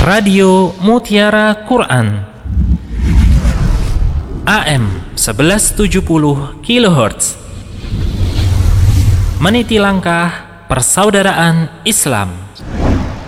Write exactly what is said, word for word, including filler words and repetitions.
Radio Mutiara Quran A M seribu tujuh puluh kilohertz, meniti langkah persaudaraan Islam.